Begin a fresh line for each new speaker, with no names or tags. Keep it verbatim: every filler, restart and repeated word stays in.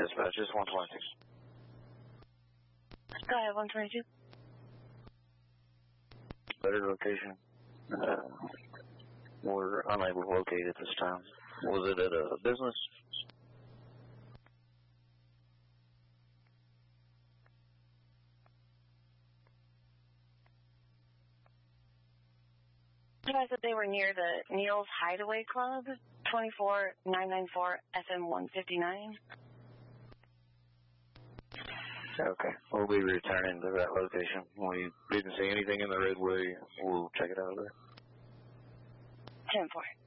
dispatch, it's one twenty-two.
Go ahead, one twenty-two.
Better location. Uh, we're unable to locate at this time. Was it at a business?
You guys said they were near the Neil's Hideaway Club, twenty-four nine ninety-four F M one fifty-nine.
Okay, we'll be returning to that location. We didn't see anything in the roadway. We'll check it out there.
ten four.